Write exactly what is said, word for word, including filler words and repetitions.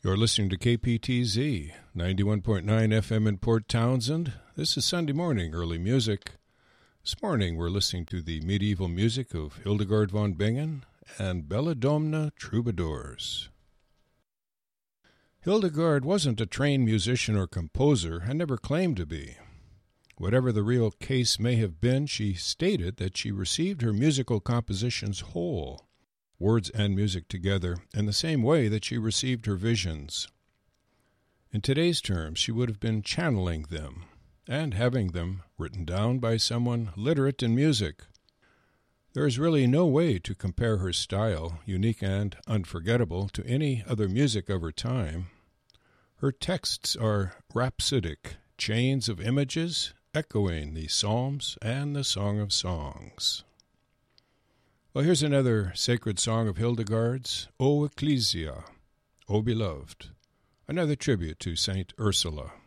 You're listening to K P T Z, ninety-one point nine F M in Port Townsend. This is Sunday morning, early music. This morning we're listening to the medieval music of Hildegard von Bingen and Belladonna Troubadours. Hildegard wasn't a trained musician or composer and never claimed to be. Whatever the real case may have been, she stated that she received her musical compositions whole, words and music together, in the same way that she received her visions. In today's terms, she would have been channeling them and having them written down by someone literate in music. There is really no way to compare her style, unique and unforgettable, to any other music of her time. Her texts are rhapsodic, chains of images echoing the Psalms and the Song of Songs. Well, here's another sacred song of Hildegard's, O Ecclesia, O Beloved, another tribute to Saint Ursula.